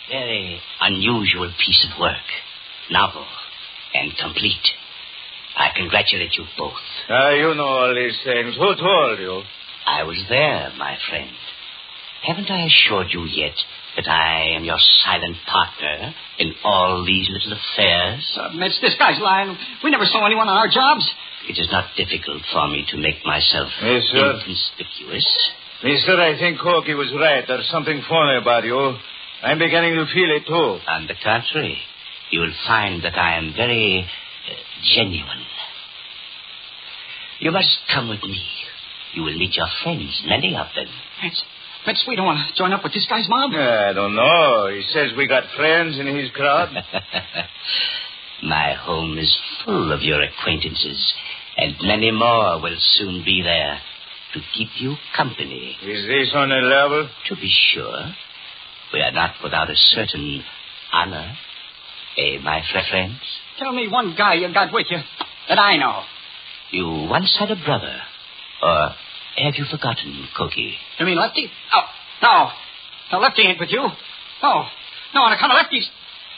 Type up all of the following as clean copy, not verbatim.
very unusual piece of work. Novel and complete. I congratulate you both. You know all these things. Who told you? I was there, my friend. Haven't I assured you yet that I am your silent partner in all these little affairs? Mitch, this guy's lying. We never saw anyone on our jobs. It is not difficult for me to make myself inconspicuous. Mister, I think Corky was right. There's something funny about you. I'm beginning to feel it, too. On the contrary, you will find that I am very genuine. You must come with me. You will meet your friends, many of them. Mitch, we don't want to join up with this guy's mob. I don't know. He says we got friends in his crowd. My home is full of your acquaintances, and many more will soon be there to keep you company. Is this on a level? To be sure. We are not without a certain honor. My friends? Tell me one guy you got with you that I know. You once had a brother. Or have you forgotten, Corky? You mean Lefty? Oh, no. No, Lefty ain't with you. No, on account of Lefty's.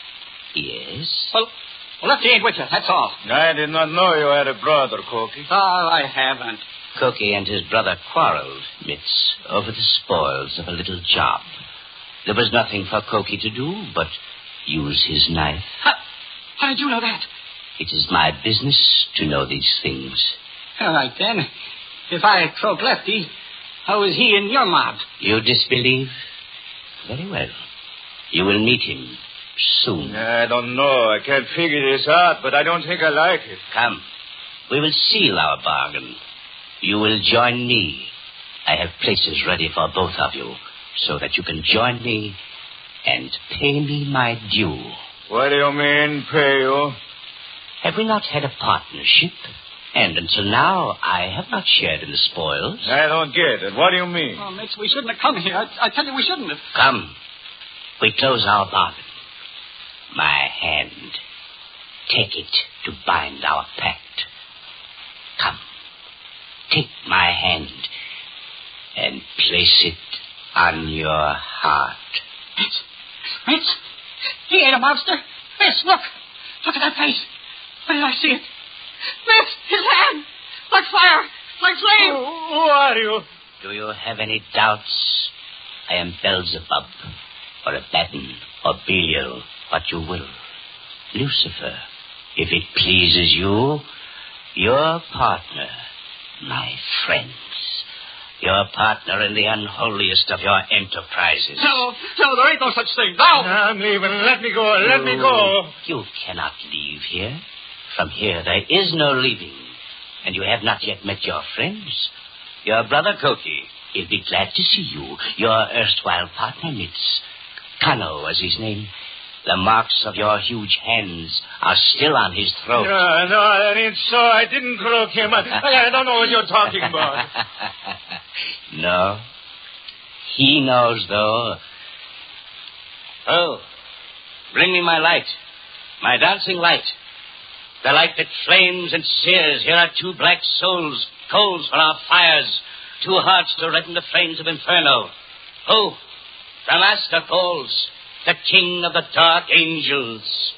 Yes? Well, Lefty ain't with you, that's all. I did not know you had a brother, Corky. Oh, I haven't. Corky and his brother quarreled, Mitz, over the spoils of a little job. There was nothing for Corky to do but use his knife. How did you know that? It is my business to know these things. All right, then. If I croak Lefty, how is he in your mob? You disbelieve? Very well. You will meet him soon. I don't know. I can't figure this out, but I don't think I like it. Come. We will seal our bargain. You will join me. I have places ready for both of you, so that you can join me and pay me my due. What do you mean, pay you? Have we not had a partnership? And until now, I have not shared in the spoils. I don't get it. What do you mean? Oh, Mitch, we shouldn't have come here. I tell you, we shouldn't have. Come. We close our bargain. My hand. Take it to bind our pact. Come. Take my hand and place it on your heart. Mitch, he ain't a monster. Mitch, look. Look at that face. Where did I see it? Mitch, his hand. Like fire. Like flame. Who are you? Do you have any doubts? I am Beelzebub, or Abaddon, or Belial, what you will. Lucifer, if it pleases you, your partner, my friends. Your partner in the unholiest of your enterprises. No, there ain't no such thing. No! I'm leaving. Let me go. Let me go. You cannot leave here. From here, there is no leaving. And you have not yet met your friends. Your brother Corky, he'll be glad to see you. Your erstwhile partner, Mitz. Kano was his name. The marks of your huge hands are still on his throat. No, that ain't so. I didn't croak him. I don't know what you're talking about. No. He knows, though. Oh, bring me my light. My dancing light. The light that flames and sears. Here are two black souls, coals for our fires. Two hearts to redden the flames of inferno. Oh, the master calls. The king of the dark angels.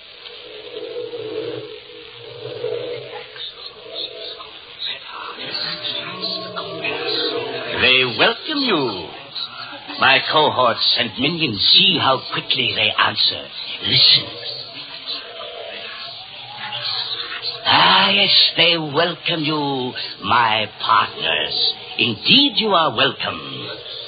They welcome you. My cohorts and minions, see how quickly they answer. Listen. Ah, yes, they welcome you, my partners. Indeed, you are welcome.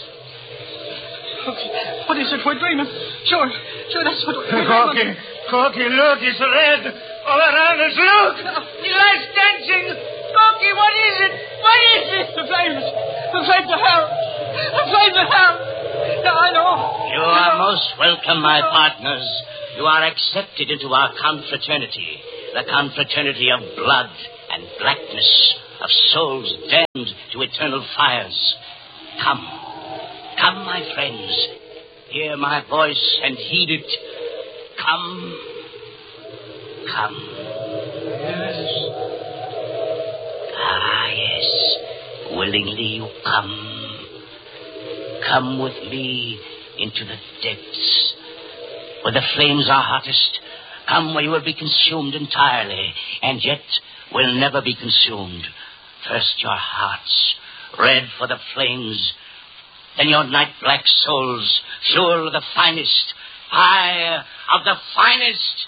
What is it? We're dreaming. Sure, that's what we're dreaming. Corky, look, it's red. All around us, look. The light's dancing. Corky, what is it? What is it? The flames of hell. The flames of hell. Yeah, I know. You are most welcome, my partners. You are accepted into our confraternity. The confraternity of blood and blackness, of souls damned to eternal fires. Come, my friends. Hear my voice and heed it. Come. Yes. Ah, yes. Willingly you come. Come with me into the depths where the flames are hottest. Come where you will be consumed entirely, and yet will never be consumed. First your hearts, red for the flames, then your night-black souls, fuel of the finest, fire of the finest.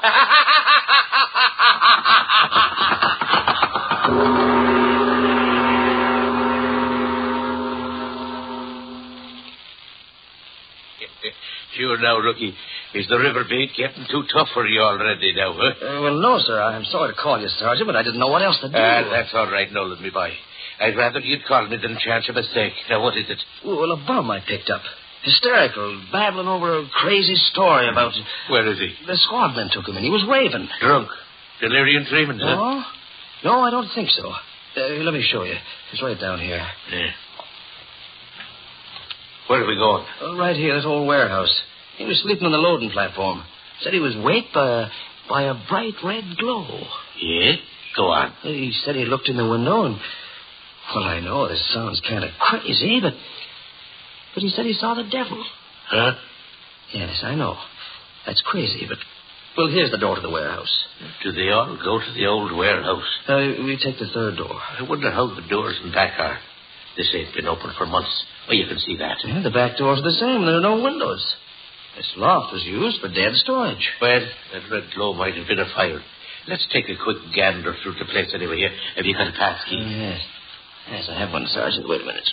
Sure now, Rookie. Is the river bait getting too tough for you already now, huh? Well, no, sir. I'm sorry to call you, Sergeant, but I didn't know what else to do. That's all right, Nolan, me boy. I'd rather you'd call me than chance a mistake. Now, what is it? Well, a bum I picked up. Hysterical, babbling over a crazy story about... Where is he? The squadman took him, and he was raving. Drunk. Delirium tremens, huh? No, I don't think so. Let me show you. It's right down here. Yeah. Where are we going? Right here, this old warehouse. He was sleeping on the loading platform. Said he was waked by a bright red glow. Yeah? Go on. He said he looked in the window and... Well, I know this sounds kind of crazy, but he said he saw the devil. Huh? Yes, I know. That's crazy, but... Well, here's the door to the warehouse. Do they all go to the old warehouse? We take the third door. I wonder how the doors in back are. This ain't been open for months. Well, you can see that. Yeah, the back doors are the same. There are no windows. This loft was used for dead storage. Well, that red glow might have been a fire. Let's take a quick gander through the place anyway. Here, have you got a pass key? Yes. Yes, I have one, Sergeant. Wait a minute.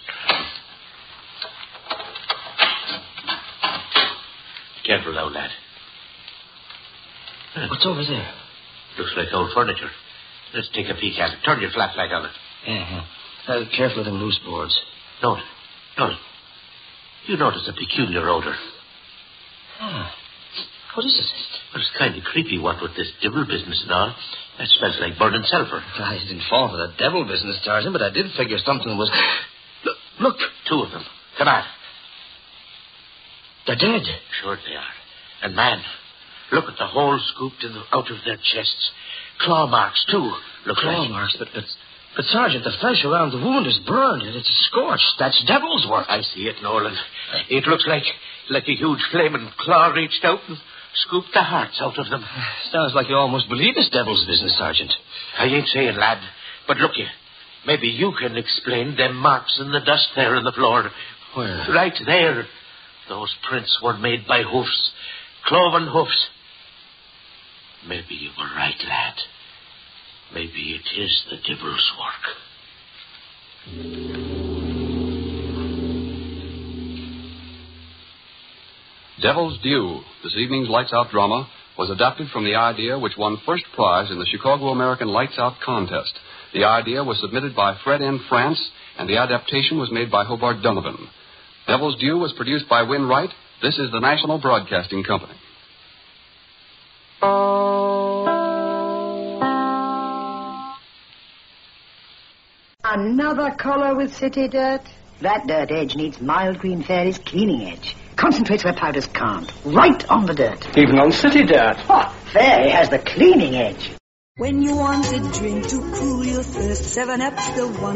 Careful now, lad. What's over there? Looks like old furniture. Let's take a peek at it. Turn your flashlight on it. Yeah. Careful of them loose boards. Note. You notice a peculiar odor. What is it? Well, it's kind of creepy, what with this devil business and all. That smells like burning sulfur. I didn't fall for the devil business, Sergeant, but I did figure something was... Look. Two of them. Come on. They're dead. Sure they are. And, man, look at the hole scooped out of their chests. Claw marks, too. Claw marks, but, Sergeant, the flesh around the wound is burned and it's scorched. That's devil's work. I see it, Nolan. It looks like a huge flaming claw reached out and scooped the hearts out of them. Sounds like you almost believe it's devil's business, Sergeant. I ain't saying, lad. But look, maybe you can explain them marks in the dust there on the floor. Where? Right there. Those prints were made by hoofs. Cloven hoofs. Maybe you were right, lad. Maybe it is the devil's work. Devil's Due, this evening's Lights Out drama, was adapted from the idea which won first prize in the Chicago American Lights Out contest. The idea was submitted by Fred N. France, and the adaptation was made by Hobart Donovan. Devil's Due was produced by Win Wright. This is the National Broadcasting Company. Another color with city dirt? That dirt edge needs Mild Green Fairy's cleaning edge. Concentrates where powders can't. Right on the dirt. Even on city dirt. Oh, Fairy has the cleaning edge. When you want a drink to cool your thirst, 7-Up's the one.